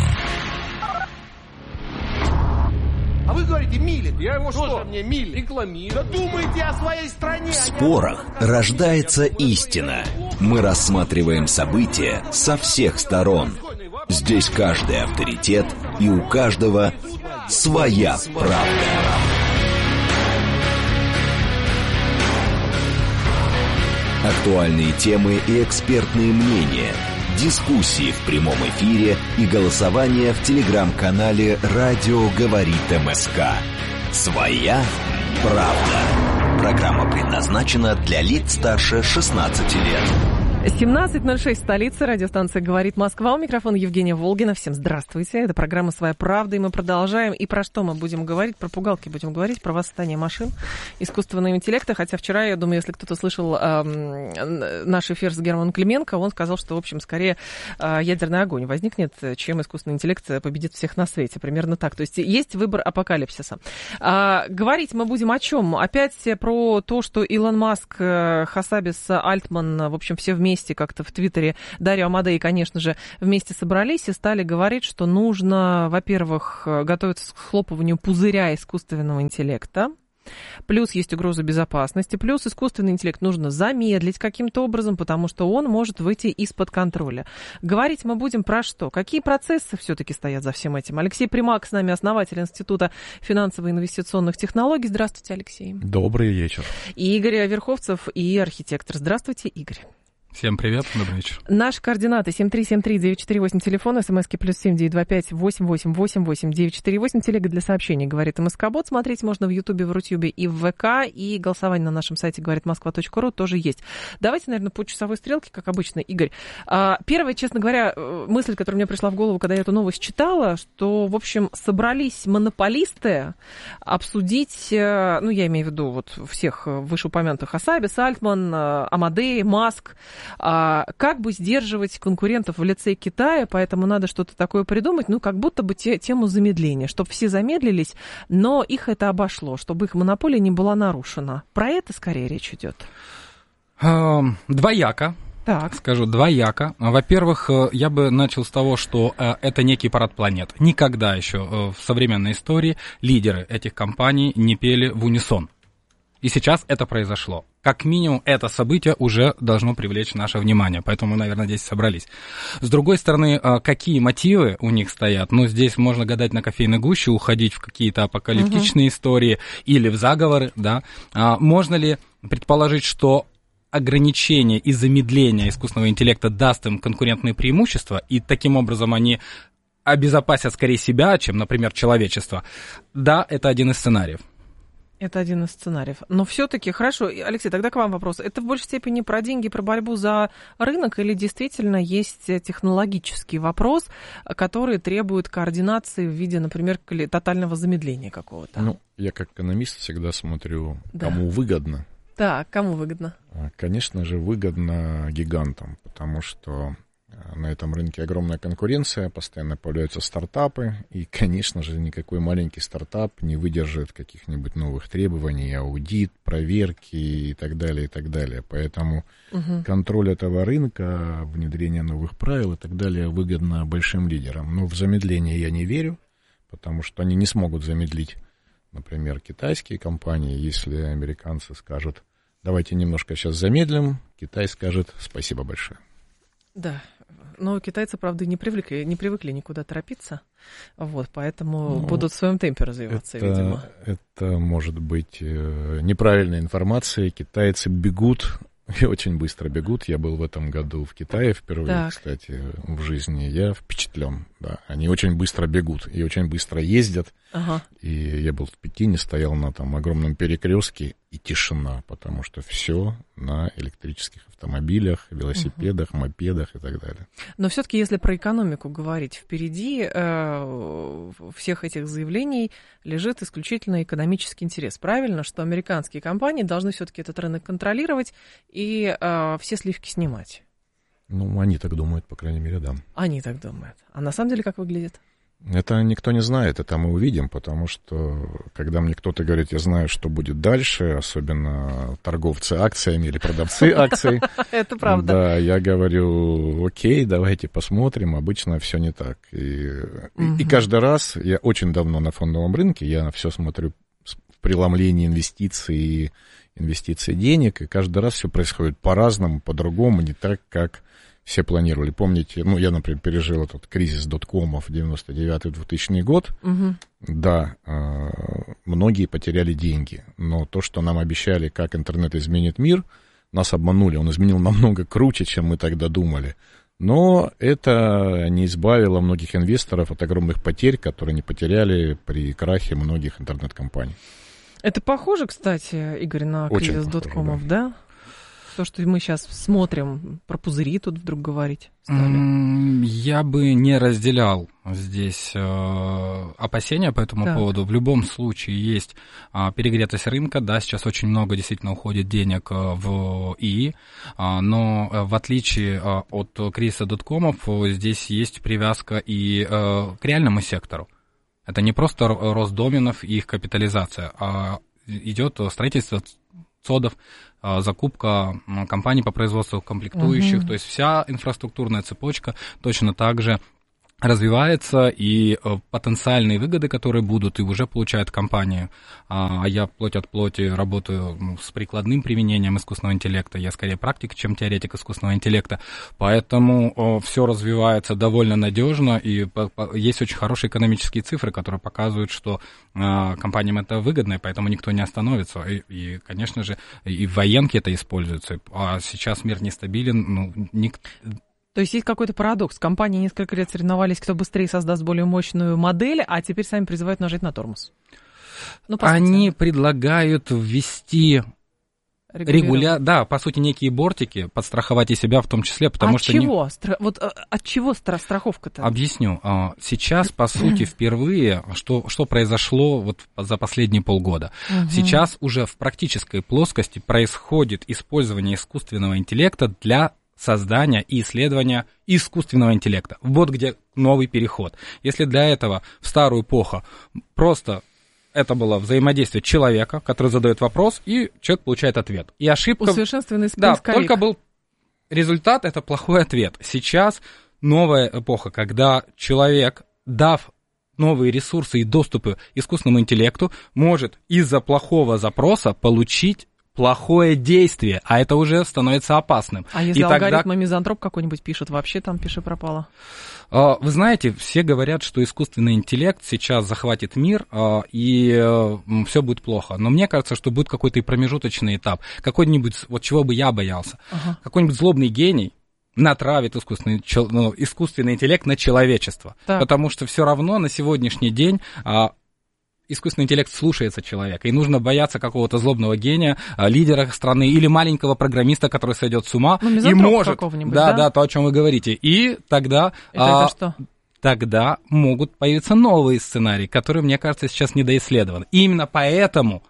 А вы говорите, милит. Я его что? Мне милит. Рекламирую. Да думайте о своей стране. В спорах рождается истина. Мы рассматриваем события со всех сторон. Здесь каждый авторитет, и у каждого своя правда. Актуальные темы и экспертные мнения, дискуссии в прямом эфире и голосование в телеграм-канале «Радио говорит МСК». «Своя правда». Программа предназначена для лиц старше 16 лет. 17:06, столица, радиостанция «Говорит Москва». У микрофона Евгения Волгина. Всем здравствуйте. Это программа «Своя правда», и мы продолжаем. И про что мы будем говорить? Про пугалки будем говорить, про восстание машин, искусственного интеллекта. Хотя вчера, я думаю, если кто-то слышал наш эфир с Германом Клименко, он сказал, что, в общем, скорее ядерный огонь возникнет, чем искусственный интеллект победит всех на свете. Примерно так. То есть есть выбор апокалипсиса. Говорить мы будем о чем? Опять про то, что Илон Маск, Хасабис, Альтман, в общем, все вместе как-то в Твиттере, Дарио Амадей, конечно же, вместе собрались и стали говорить, что нужно, во-первых, готовиться к схлопыванию пузыря искусственного интеллекта. Плюс есть угроза безопасности, плюс искусственный интеллект нужно замедлить каким-то образом, потому что он может выйти из-под контроля. Говорить мы будем про что? Какие процессы все-таки стоят за всем этим? Алексей Примак с нами, основатель Института финансово-инвестиционных технологий. Здравствуйте, Алексей. Добрый вечер. И Игорь Верховцев, и архитектор. Здравствуйте, Игорь. Всем привет, добрый вечер. Наши координаты 7373948, телефон, смски +7 925 8888 948, телега для сообщений «Говорит МСК-бот». Смотреть можно в Ютубе, в Рутюбе и в ВК, и голосование на нашем сайте говоритmoskva.ру тоже есть. Давайте, наверное, по часовой стрелке, как обычно, Игорь. Первая, честно говоря, мысль, которая мне пришла в голову, когда я эту новость читала, что, в общем, собрались монополисты обсудить, ну, я имею в виду вот всех вышеупомянутых: Хасабис, Альтман, Амадей, Маск, как бы сдерживать конкурентов в лице Китая, поэтому надо что-то такое придумать, ну, как будто бы тему замедления, чтобы все замедлились, но их это обошло, чтобы их монополия не была нарушена. Про это скорее речь идет? Двояко. Так. Скажу, двояко. Во-первых, я бы начал с того, что это некий парад планет. Никогда еще в современной истории лидеры этих компаний не пели в унисон. И сейчас это произошло. Как минимум, это событие уже должно привлечь наше внимание, поэтому мы, наверное, здесь собрались. С другой стороны, какие мотивы у них стоят? Ну, здесь можно гадать на кофейной гуще, уходить в какие-то апокалиптичные истории или в заговоры, да. Можно ли предположить, что ограничение и замедление искусственного интеллекта даст им конкурентные преимущества, и таким образом они обезопасят скорее себя, чем, например, человечество? Да, это один из сценариев. Это один из сценариев. Но все-таки, хорошо, Алексей, тогда к вам вопрос. Это в большей степени про деньги, про борьбу за рынок, или действительно есть технологический вопрос, который требует координации в виде, например, тотального замедления какого-то? Ну, я как экономист всегда смотрю, кому выгодно. Так, кому выгодно? Конечно же, выгодно гигантам, потому что на этом рынке огромная конкуренция, постоянно появляются стартапы, и, конечно же, никакой маленький стартап не выдержит каких-нибудь новых требований, аудит, проверки и так далее, и так далее. Поэтому контроль этого рынка, внедрение новых правил и так далее выгодно большим лидерам. Но в замедление я не верю, потому что они не смогут замедлить, например, китайские компании. Если американцы скажут: давайте немножко сейчас замедлим, Китай скажет: спасибо большое. Да, но китайцы, правда, не привыкли никуда торопиться, вот, поэтому будут в своем темпе развиваться, видимо. Это может быть неправильная информация. Китайцы бегут, и очень быстро бегут. Я был в этом году в Китае впервые, кстати, в жизни. Я впечатлен, да. Они очень быстро бегут и очень быстро ездят. И я был в Пекине, стоял на там огромном перекрестке, и тишина, потому что все на электрических автомобилях, велосипедах, мопедах и так далее. Но все-таки, если про экономику говорить, впереди всех этих заявлений лежит исключительно экономический интерес. Правильно, что американские компании должны все-таки этот рынок контролировать и все сливки снимать? Ну, они так думают, по крайней мере, да. Они так думают. А на самом деле как выглядит? Это никто не знает, это мы увидим, потому что, когда мне кто-то говорит: я знаю, что будет дальше, особенно торговцы акциями или продавцы акций. Это правда. Да, я говорю: окей, давайте посмотрим, обычно все не так. И каждый раз, я очень давно на фондовом рынке, я все смотрю в преломлении инвестиций денег, и каждый раз все происходит по-разному, по-другому, не так, как все планировали. Помните, ну, я, например, пережил этот кризис доткомов 99-2000 год. Да, многие потеряли деньги, но то, что нам обещали, как интернет изменит мир, нас обманули. Он изменил намного круче, чем мы тогда думали. Но это не избавило многих инвесторов от огромных потерь, которые они потеряли при крахе многих интернет-компаний. Это похоже, кстати, Игорь, на кризис доткомов, да? То, что мы сейчас смотрим, про пузыри тут вдруг говорить стали. Я бы не разделял здесь опасения по этому поводу. В любом случае есть перегретость рынка, да, сейчас очень много действительно уходит денег в ИИ, но в отличие от кризиса доткомов, здесь есть привязка и к реальному сектору. Это не просто рост доменов и их капитализация, а идет строительство ЦОДов, закупка компаний по производству комплектующих, то есть вся инфраструктурная цепочка точно так же развивается, и потенциальные выгоды, которые будут и уже получают компании, а я плоть от плоти работаю с прикладным применением искусственного интеллекта, я скорее практик, чем теоретик искусственного интеллекта, поэтому все развивается довольно надежно, и есть очень хорошие экономические цифры, которые показывают, что компаниям это выгодно, и поэтому никто не остановится, и конечно же, и в военке это используется, а сейчас мир нестабилен, То есть есть какой-то парадокс. Компании несколько лет соревновались, кто быстрее создаст более мощную модель, а теперь сами призывают нажать на тормоз. Они предлагают ввести да, по сути, некие бортики, подстраховать и себя в том числе, потому что... От чего страховка-то? Объясню. Сейчас, по сути, впервые, что произошло вот за последние полгода. Сейчас уже в практической плоскости происходит использование искусственного интеллекта для создания и исследования искусственного интеллекта. Вот где новый переход. Если для этого в старую эпоху просто это было взаимодействие человека, который задает вопрос, и человек получает ответ. И ошибка... Усовершенствованный поисковик. Да, только был результат, это плохой ответ. Сейчас новая эпоха, когда человек, дав новые ресурсы и доступы искусственному интеллекту, может из-за плохого запроса получить плохое действие, а это уже становится опасным. А если алгоритм мизантроп какой-нибудь пишет, вообще там пиши пропало? Вы знаете, все говорят, что искусственный интеллект сейчас захватит мир, и все будет плохо. Но мне кажется, что будет какой-то и промежуточный этап. Какой-нибудь, вот чего бы я боялся, какой-нибудь злобный гений натравит искусственный интеллект на человечество. Так. Потому что все равно на сегодняшний день... искусственный интеллект слушается человека, и нужно бояться какого-то злобного гения, лидера страны или маленького программиста, который сойдет с ума и может... Да, то, о чем вы говорите. И тогда... что? Тогда могут появиться новые сценарии, которые, мне кажется, сейчас недоисследованы. И именно поэтому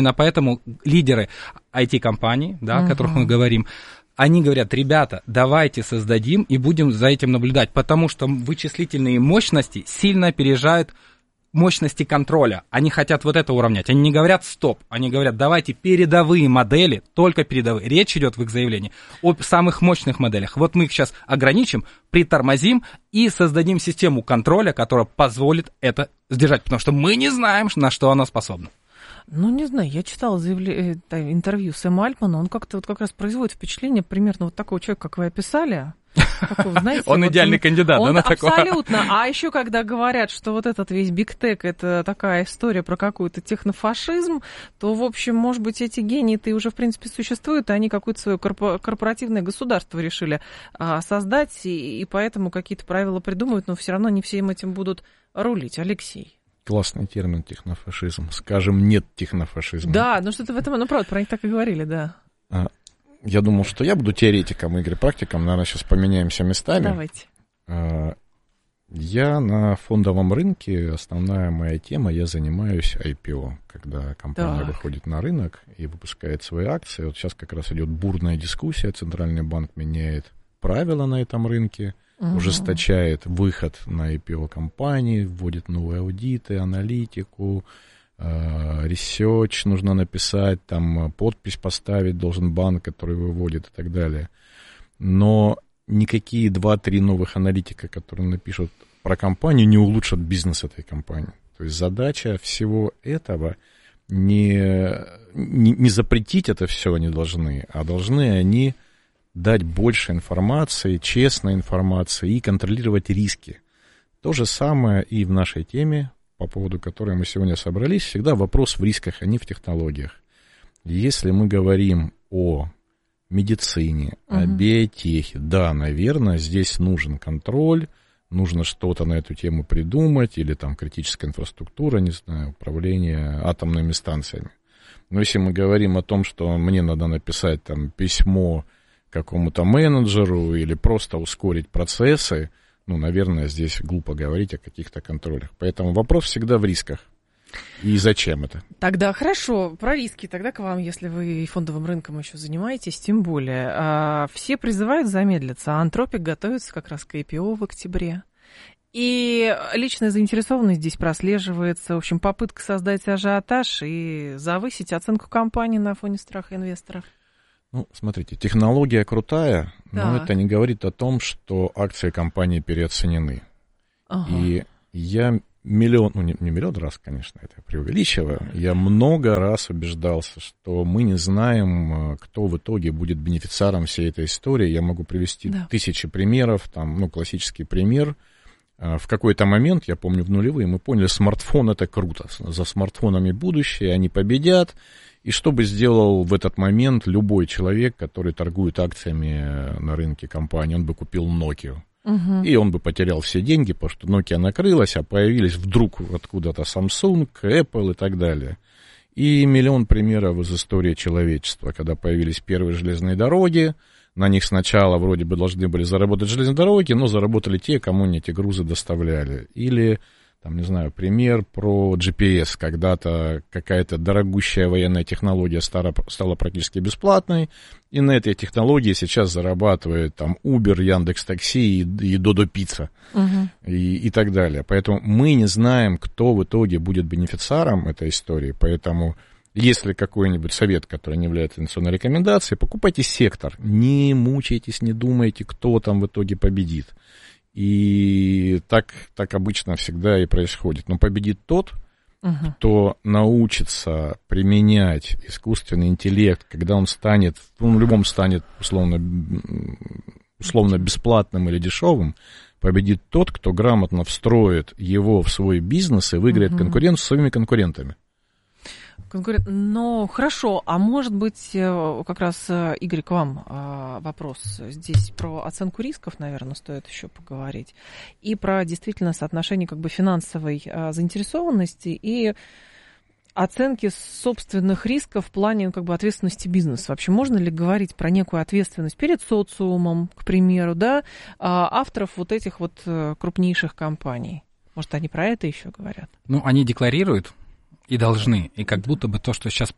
лидеры IT-компаний, да, о которых мы говорим, они говорят: ребята, давайте создадим и будем за этим наблюдать, потому что вычислительные мощности сильно опережают мощности контроля. Они хотят вот это уравнять. Они не говорят стоп, они говорят: давайте передовые модели, только передовые. Речь идет в их заявлении о самых мощных моделях. Вот мы их сейчас ограничим, притормозим и создадим систему контроля, которая позволит это сдержать, потому что мы не знаем, на что она способна. Ну, не знаю, я читала интервью Сэма Альтмана, он как-то вот как раз производит впечатление примерно вот такого человека, как вы описали. Знаете, он идеальный кандидат, да, на такого? Абсолютно. А еще когда говорят, что вот этот весь бигтек — это такая история про какой-то технофашизм, то, в общем, может быть, эти гении-то уже, в принципе, существуют, и они какое-то свое корпоративное государство решили создать, и поэтому какие-то правила придумывают, но все равно не всем этим будут рулить. Алексей. Классный термин — технофашизм. Скажем, нет технофашизма. Да, ну что-то в этом, правда, про них так и говорили, да. Я думал, что я буду теоретиком, Игорь практиком. Наверное, сейчас поменяемся местами. Давайте. Я на фондовом рынке, основная моя тема, я занимаюсь IPO. Когда компания выходит на рынок и выпускает свои акции. Вот сейчас как раз идет бурная дискуссия. Центральный банк меняет правила на этом рынке, ужесточает выход на IPO компании, вводит новые аудиты, аналитику, ресерч нужно написать, там подпись поставить должен банк, который выводит и так далее. Но никакие 2-3 новых аналитика, которые напишут про компанию, не улучшат бизнес этой компании. То есть задача всего этого не запретить это все они должны, а должны они дать больше информации, честной информации и контролировать риски. То же самое и в нашей теме, по поводу которой мы сегодня собрались, всегда вопрос в рисках, а не в технологиях. Если мы говорим о медицине, о биотехе. Да, наверное, здесь нужен контроль, нужно что-то на эту тему придумать, или там критическая инфраструктура, не знаю, управление атомными станциями. Но если мы говорим о том, что мне надо написать там письмо какому-то менеджеру или просто ускорить процессы, ну, наверное, здесь глупо говорить о каких-то контролях. Поэтому вопрос всегда в рисках. И зачем это? Тогда хорошо, про риски. Тогда к вам, если вы фондовым рынком еще занимаетесь, тем более. Все призывают замедлиться, а Антропик готовится как раз к IPO в октябре. И личная заинтересованность здесь прослеживается. В общем, попытка создать ажиотаж и завысить оценку компании на фоне страха инвесторов. Ну, смотрите, технология крутая, но это не говорит о том, что акции компании переоценены. И я не миллион раз, конечно, это преувеличиваю, я много раз убеждался, что мы не знаем, кто в итоге будет бенефициаром всей этой истории. Я могу привести тысячи примеров, там, ну, классический пример. В какой-то момент, я помню, в нулевые, мы поняли, смартфон — это круто, за смартфонами будущее, они победят. И что бы сделал в этот момент любой человек, который торгует акциями на рынке компании, он бы купил Nokia. И он бы потерял все деньги, потому что Nokia накрылась, а появились вдруг откуда-то Samsung, Apple и так далее. И миллион примеров из истории человечества, когда появились первые железные дороги, на них сначала вроде бы должны были заработать железные дороги, но заработали те, кому не эти грузы доставляли. Или, там, не знаю, пример про GPS. Когда-то какая-то дорогущая военная технология стала практически бесплатной, и на этой технологии сейчас зарабатывает там Uber, Яндекс.Такси и Додо Пицца и так далее. Поэтому мы не знаем, кто в итоге будет бенефициаром этой истории, поэтому... Если какой-нибудь совет, который не является инвестиционной рекомендацией, покупайте сектор, не мучайтесь, не думайте, кто там в итоге победит. И так обычно всегда и происходит. Но победит тот, кто научится применять искусственный интеллект, когда он станет, он в любом станет условно бесплатным или дешевым, победит тот, кто грамотно встроит его в свой бизнес и выиграет конкуренцию с своими конкурентами. Ну, хорошо, а может быть, как раз, Игорь, к вам вопрос. Здесь про оценку рисков, наверное, стоит еще поговорить. И про действительно соотношение как бы финансовой заинтересованности и оценки собственных рисков в плане как бы ответственности бизнеса. Вообще, можно ли говорить про некую ответственность перед социумом, к примеру, да, авторов вот этих вот крупнейших компаний? Может, они про это еще говорят? Ну, они декларируют. И должны. И как будто бы то, что сейчас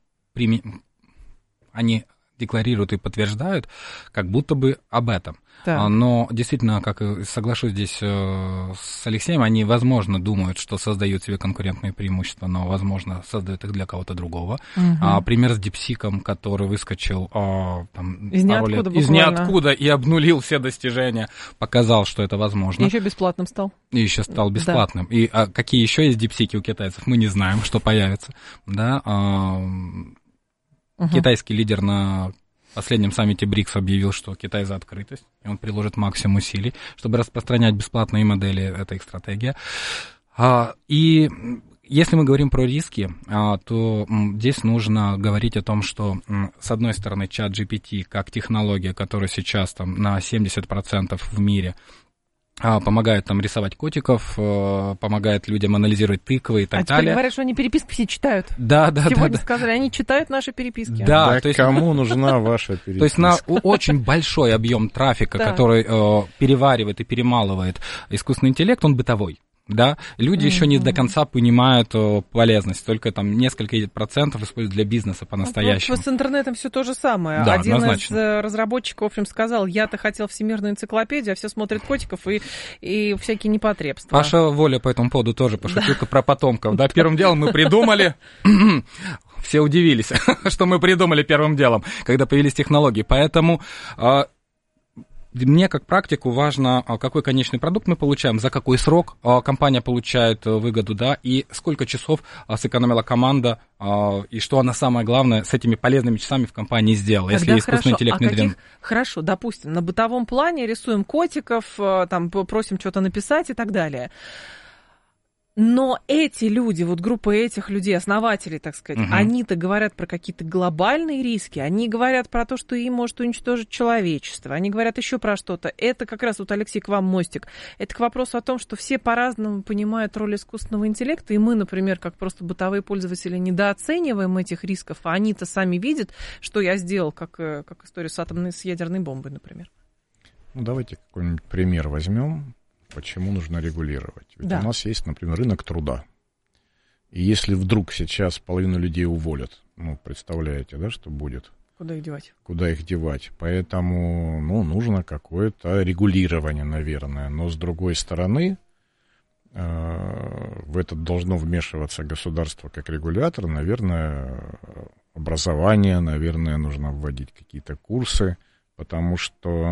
они декларируют и подтверждают, как будто бы об этом. Да. Но действительно, как соглашусь здесь с Алексеем, они, возможно, думают, что создают себе конкурентные преимущества, но, возможно, создают их для кого-то другого. Пример с DeepSeek, который выскочил из ниоткуда и обнулил все достижения, показал, что это возможно. И еще бесплатным стал. И еще стал бесплатным. Да. И какие еще есть DeepSeek у китайцев, мы не знаем, что появится. Да? Китайский лидер на последнем саммите БРИКС объявил, что Китай за открытость, и он приложит максимум усилий, чтобы распространять бесплатные модели, это их стратегия. И если мы говорим про риски, то здесь нужно говорить о том, что, с одной стороны, ChatGPT как технология, которая сейчас там, на 70% в мире, помогает там рисовать котиков, помогает людям анализировать тыквы и так далее. Теперь говорят, что они переписки все читают. Да. Сегодня сказали, они читают наши переписки. Да, то есть кому нужна ваша переписка? То есть на очень большой объем трафика, который переваривает и перемалывает искусственный интеллект, он бытовой. Да, люди еще не до конца понимают полезность, только там несколько процентов используют для бизнеса по-настоящему. С интернетом все то же самое. Да, один однозначно. Из разработчиков, в общем, сказал, я-то хотел всемирную энциклопедию, а все смотрят котиков и всякие непотребства. Паша Воля по этому поводу тоже пошутил про потомков. Да, первым делом мы придумали... Все удивились, что мы придумали первым делом, когда появились технологии. Поэтому... Мне, как практику, важно, какой конечный продукт мы получаем, за какой срок компания получает выгоду, да, и сколько часов сэкономила команда, и что она, самое главное, с этими полезными часами в компании сделала, тогда если искусственный интеллект внедрен. Хорошо, допустим, на бытовом плане рисуем котиков, там, просим что-то написать и так далее. Но эти люди, вот группа этих людей, основателей, так сказать, они-то говорят про какие-то глобальные риски, они говорят про то, что им может уничтожить человечество, они говорят еще про что-то. Это как раз, вот, Алексей, к вам мостик. Это к вопросу о том, что все по-разному понимают роль искусственного интеллекта, и мы, например, как просто бытовые пользователи, недооцениваем этих рисков, а они-то сами видят, что я сделал, как историю с ядерной бомбой, например. Ну, давайте какой-нибудь пример возьмем. Почему нужно регулировать? Ведь у нас есть, например, рынок труда. И если вдруг сейчас половину людей уволят, представляете, да, что будет? Куда их девать? Куда их девать? Поэтому, нужно какое-то регулирование, наверное. Но, с другой стороны, в это должно вмешиваться государство как регулятор. Наверное, образование, наверное, нужно вводить какие-то курсы, потому что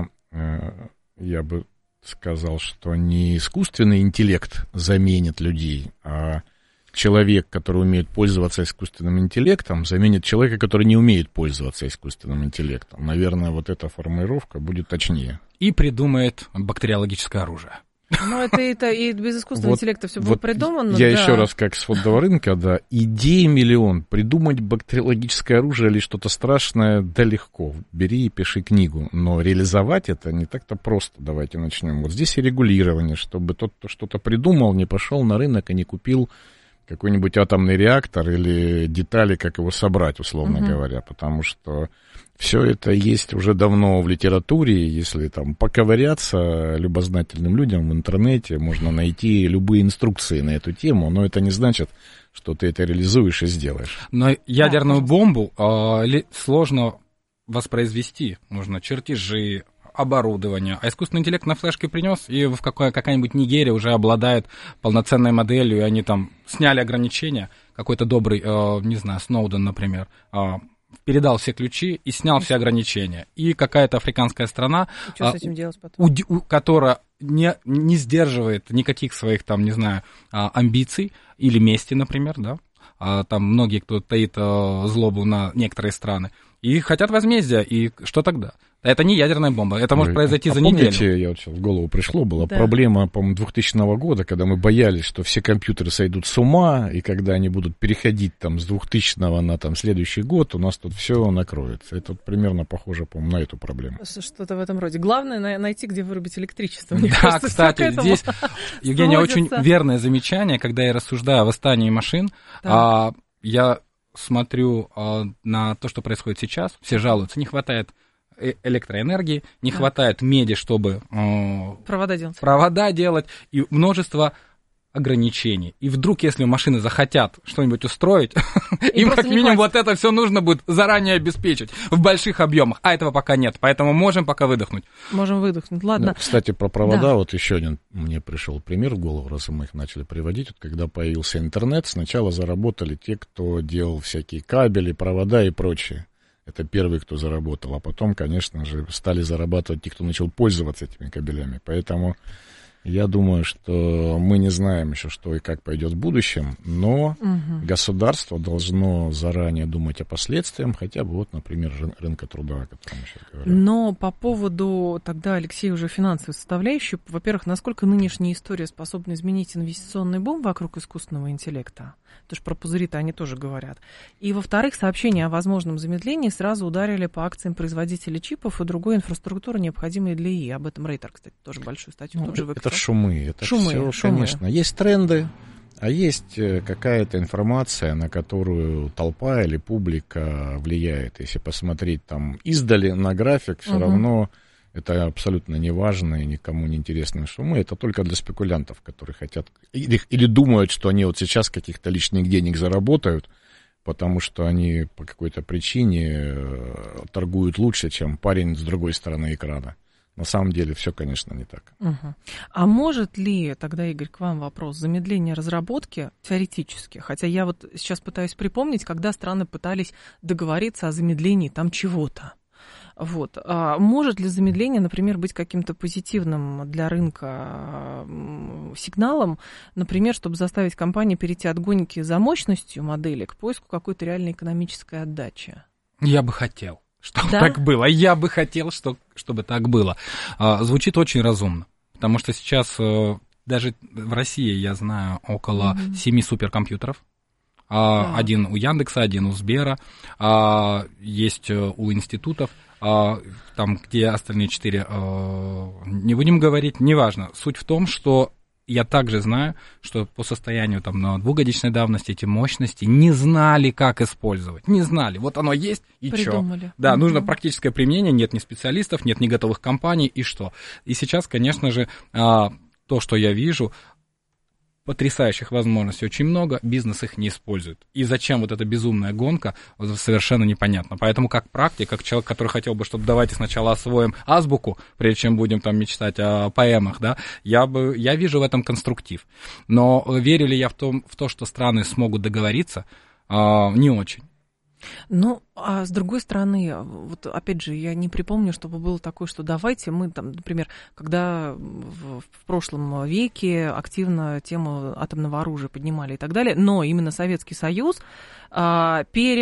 я бы сказал, что не искусственный интеллект заменит людей, а человек, который умеет пользоваться искусственным интеллектом, заменит человека, который не умеет пользоваться искусственным интеллектом. Наверное, вот эта формулировка будет точнее. И придумает бактериологическое оружие. Ну, это и без искусственного интеллекта все было придумано. Я еще раз, как с фондового рынка, идей миллион. Придумать бактериологическое оружие или что-то страшное, да легко. Бери и пиши книгу. Но реализовать это не так-то просто. Давайте начнем. Вот здесь и регулирование, чтобы тот, кто что-то придумал, не пошел на рынок и не купил какой-нибудь атомный реактор или детали, как его собрать, условно говоря. Потому что все это есть уже давно в литературе. Если там поковыряться любознательным людям в интернете, можно найти любые инструкции на эту тему, но это не значит, что ты это реализуешь и сделаешь. Но ядерную бомбу сложно воспроизвести. Нужно чертежи, оборудование. А искусственный интеллект на флешке принес, и в какая-нибудь Нигерия уже обладает полноценной моделью, и они там сняли ограничения. Какой-то добрый, не знаю, Сноуден, например, передал все ключи и снял все ограничения. И какая-то африканская страна, что с этим делать потом? Которая не сдерживает никаких своих, там, не знаю, амбиций или мести, например, да, там многие, кто таит злобу на некоторые страны, и хотят возмездия, и что тогда? Это не ядерная бомба, это может произойти за неделю. Помните, я вот сейчас в голову пришло, была проблема, по-моему, 2000 года, когда мы боялись, что все компьютеры сойдут с ума, и когда они будут переходить там с 2000 на там, следующий год, у нас тут все накроется. Это вот примерно похоже, по-моему, на эту проблему. Что-то в этом роде. Главное найти, где вырубить электричество. Да, кстати, здесь, Евгения, очень верное замечание, когда я рассуждаю о восстании машин, я смотрю на то, что происходит сейчас, все жалуются, не хватает электроэнергии, не хватает меди, чтобы провода делать, и множество ограничений. И вдруг, если машины захотят что-нибудь устроить, им как минимум вот это все нужно будет заранее обеспечить в больших объемах, а этого пока нет, поэтому можем пока выдохнуть. Можем выдохнуть, ладно. Кстати, про провода, вот еще один мне пришел пример в голову, раз мы их начали приводить. Вот когда появился интернет, сначала заработали те, кто делал всякие кабели, провода и прочее. Это первый, кто заработал. А потом, конечно же, стали зарабатывать те, кто начал пользоваться этими кабелями. Поэтому я думаю, что мы не знаем еще, что и как пойдет в будущем, но государство должно заранее думать о последствиях, хотя бы вот, например, рынка труда, о котором мы сейчас говорим. Но по поводу тогда, Алексей, уже финансовой составляющей, во-первых, насколько нынешняя история способна изменить инвестиционный бум вокруг искусственного интеллекта? Потому что про пузыри-то они тоже говорят. И, во-вторых, сообщения о возможном замедлении сразу ударили по акциям производителей чипов и другой инфраструктуры, необходимой для ИИ. Об этом Рейтер, кстати, тоже большую статью тут же выписал. Это шумы. Это все, конечно. Есть тренды, а есть какая-то информация, на которую толпа или публика влияет. Если посмотреть там издали на график, все равно это абсолютно неважно и никому не интересные шумы. Это только для спекулянтов, которые хотят или думают, что они вот сейчас каких-то лишних денег заработают, потому что они по какой-то причине торгуют лучше, чем парень с другой стороны экрана. На самом деле все, конечно, не так. А может ли, тогда, Игорь, к вам вопрос, замедление разработки теоретически? Хотя я вот сейчас пытаюсь припомнить, когда страны пытались договориться о замедлении там чего-то. Вот. А может ли замедление, например, быть каким-то позитивным для рынка сигналом, например, чтобы заставить компании перейти от гонки за мощностью модели к поиску какой-то реальной экономической отдачи? Я бы хотел, чтобы так было. Я бы хотел, чтобы так было. Звучит очень разумно, потому что сейчас даже в России я знаю около 7 суперкомпьютеров. Один у Яндекса, один у Сбера, есть у институтов, там, где остальные 4, не будем говорить, неважно. Суть в том, что я также знаю, что по состоянию там, на 2-годичной давности эти мощности не знали, как использовать. Не знали. Вот оно есть, и что? Да, нужно практическое применение, нет ни специалистов, нет ни готовых компаний, и что? И сейчас, конечно же, то, что я вижу, потрясающих возможностей очень много, бизнес их не использует. И зачем вот эта безумная гонка, совершенно непонятно. Поэтому как практик, как человек, который хотел бы, чтобы давайте сначала освоим азбуку, прежде чем будем там мечтать о поэмах, да, я вижу в этом конструктив. Но верю ли я в то, что страны смогут договориться, не очень. Ну, а с другой стороны, вот опять же, я не припомню, чтобы было такое, что давайте мы там, например, когда в прошлом веке активно тему атомного оружия поднимали и так далее, но именно Советский Союз